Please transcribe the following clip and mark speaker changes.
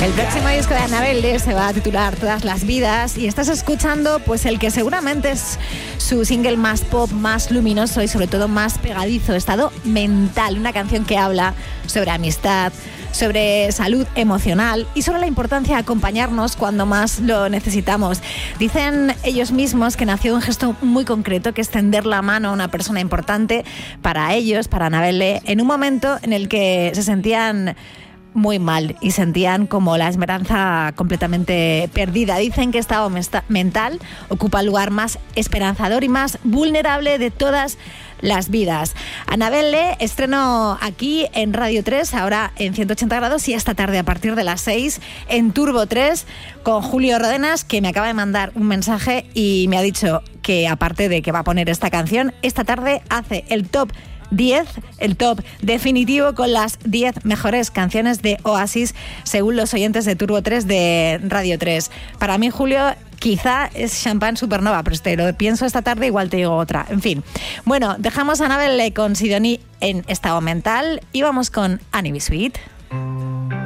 Speaker 1: El próximo disco de Annabelle se va a titular Todas las vidas y estás escuchando pues el que seguramente es su single más pop, más luminoso y sobre todo más pegadizo, Estado Mental, una canción que habla sobre amistad, sobre salud emocional y sobre la importancia de acompañarnos cuando más lo necesitamos. Dicen ellos mismos que nació de un gesto muy concreto, que es tender la mano a una persona importante para ellos, para Annabelle, en un momento en el que se sentían muy mal y sentían como la esperanza completamente perdida. Dicen que Estado Mental ocupa el lugar más esperanzador y más vulnerable de todas las vidas. Annabelle, estreno aquí en Radio 3, ahora en 180 grados y esta tarde a partir de las 6 en Turbo 3 con Julio Rodenas, que me acaba de mandar un mensaje y me ha dicho que aparte de que va a poner esta canción, esta tarde hace el top 10, el top definitivo con las 10 mejores canciones de Oasis según los oyentes de Turbo 3 de Radio 3. Para mí, Julio, quizá es Champagne Supernova, pero te lo pienso esta tarde, igual te digo otra. En fin. Bueno, dejamos a Annabelle con Sidonie en Estado Mental y vamos con Annie B. Sweet.